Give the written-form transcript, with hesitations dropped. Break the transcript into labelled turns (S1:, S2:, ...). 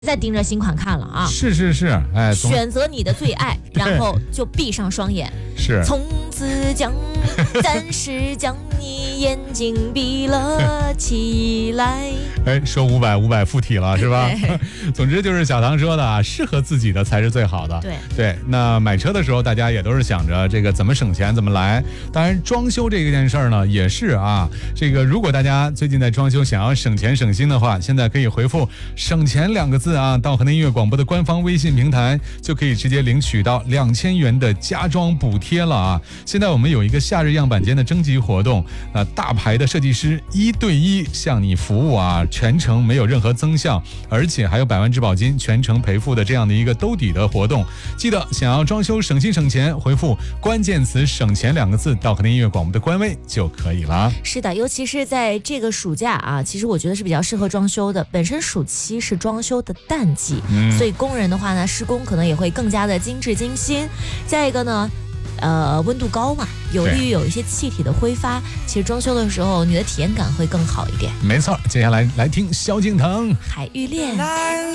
S1: 再盯着新款看了啊！
S2: 是，哎，
S1: 选择你的最爱，然后就闭上双眼，
S2: 是，
S1: 从此暂时将你眼睛闭了起来。
S2: 哎，说500附体了是吧？总之就是小唐说的啊，适合自己的才是最好的。对，那买车的时候大家也都是想着这个怎么省钱怎么来。当然装修这件事儿呢也是啊，这个如果大家最近在装修想要省钱省心的话，现在可以回复省钱2个字啊，到河南音乐广播的官方微信平台就可以直接领取到2000元的家装补贴了啊。现在我们有一个夏日样板间的征集活动，大牌的设计师1对1向你服务啊，全程没有任何增项，而且还有100万质保金全程赔付的这样的一个兜底的活动。记得想要装修省心省钱，回复关键词省钱2个字到河南音乐广播的官微就可以了。
S1: 是的，尤其是在这个暑假啊，其实我觉得是比较适合装修的。本身暑期是装修的淡季，所以工人的话呢，施工可能也会更加的精致精心。再一个呢，温度高嘛，有利于有一些气体的挥发。其实装修的时候，你的体验感会更好一点。
S2: 没错，接下来来听萧敬腾《
S1: 海芋恋》。